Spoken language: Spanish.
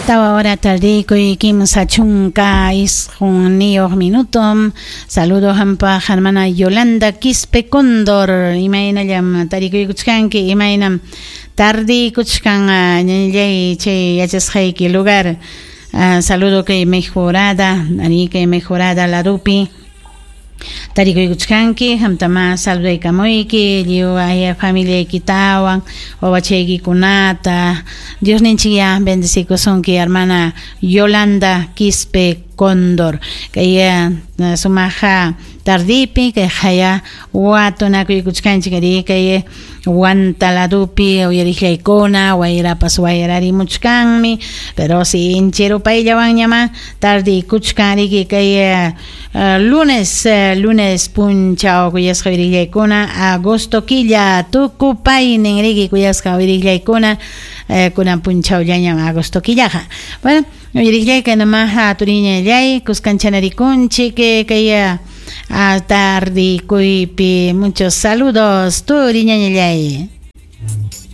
Tawa hora tardico y Kim Sachunka is un minuto. Saludos a hermana Yolanda Quispe Cóndor. Imaina llam tariko kuchkanki imaina tardi kuchkan nyay che yacheshaiki lugar. Saludo que mejorada, ani que mejorada la rupi. Tariko kuchkanki hamtama salve kamoiki liu aya familia kitawan o bachegi kunata Dios ninchia bendecico son que hermana Yolanda Quispe Cóndor que ella sumaja tardipi que haya watona que kuchkanchi que wanta la dupi o yerija icona o ira paswayarari muchkanmi pero si inchero pa ella van llama tardi kuchkari que lunes punchao kuyas khavirija icona agosto quilla tucupay nengrigi kuyas khavirija icona kuna punchao llama agosto quillaja bueno yerija que namaja turiña llay kuscanchanari kunchi que ya tardi kuipi muchos saludos turiña llay